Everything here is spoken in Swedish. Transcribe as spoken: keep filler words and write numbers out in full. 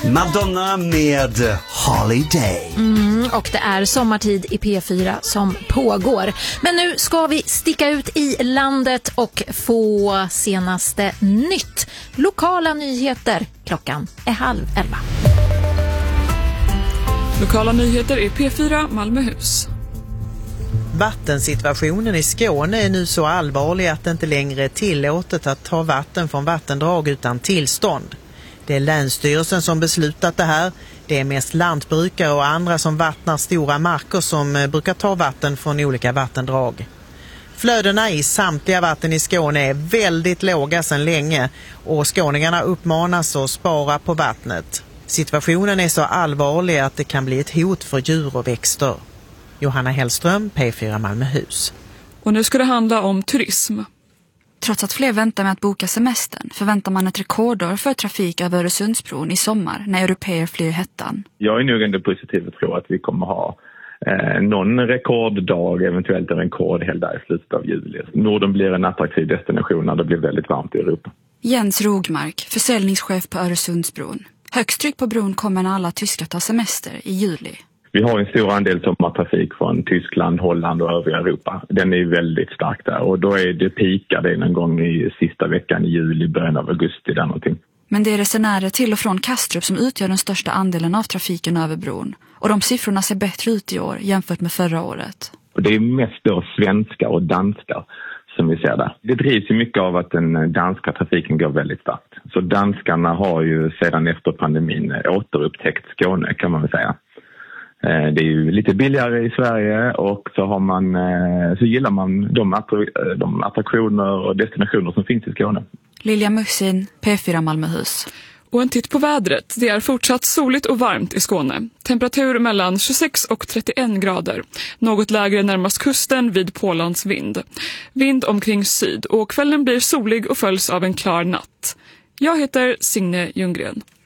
Madonna med Holiday. Mm, och det är sommartid i P fyra som pågår. Men nu ska vi sticka ut i landet och få senaste nytt. Lokala nyheter. Klockan är halv elva. Lokala nyheter i P fyra Malmöhus. Vattensituationen i Skåne är nu så allvarlig att det inte längre är tillåtet att ta vatten från vattendrag utan tillstånd. Det är Länsstyrelsen som beslutat det här. Det är mest lantbrukare och andra som vattnar stora marker som brukar ta vatten från olika vattendrag. Flödena i samtliga vatten i Skåne är väldigt låga sedan länge och skåningarna uppmanas att spara på vattnet. Situationen är så allvarlig att det kan bli ett hot för djur och växter. Johanna Hellström, P fyra Malmöhus. Och nu ska det handla om turism. Trots att fler väntar med att boka semestern förväntar man ett rekordår för trafik över Öresundsbron i sommar när europeer flyr hettan. Jag är nog ändå positiv att tro att vi kommer ha eh, någon rekorddag, eventuellt en rekordhelgdag i slutet av juli. Norden blir en attraktiv destination när det blir väldigt varmt i Europa. Jens Rogmark, försäljningschef på Öresundsbron. Högst tryck på bron kommer när alla tyskar tar semester i juli. Vi har en stor andel sommartrafik från Tyskland, Holland och övriga Europa. Den är väldigt stark där och då är det pikar det någon gång i sista veckan i juli, början av augusti där någonting. Men det är resenärer till och från Kastrup som utgör den största andelen av trafiken över bron. Och de siffrorna ser bättre ut i år jämfört med förra året. Och det är mest då svenskar och danskar som vi ser där. Det drivs ju mycket av att den danska trafiken går väldigt starkt. Så danskarna har ju sedan efter pandemin återupptäckt Skåne kan man väl säga. Det är ju lite billigare i Sverige och så, har man, så gillar man de, attrak- de attraktioner och destinationer som finns i Skåne. Lilja Muxin, P fyra Malmöhus. Och en titt på vädret. Det är fortsatt soligt och varmt i Skåne. Temperatur mellan tjugosex och trettioen grader. Något lägre närmast kusten vid Pålands vind. Vind omkring syd och kvällen blir solig och följs av en klar natt. Jag heter Signe Ljunggren.